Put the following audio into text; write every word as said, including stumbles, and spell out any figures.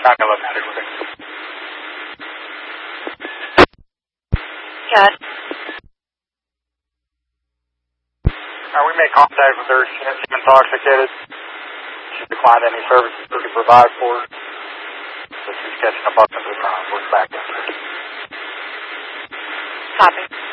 nine eleven six six. Got it. Uh, we made contact with her. She is intoxicated. She declined any services we could provide for her. So she's catching up up into the crime. We're back into it. Copy.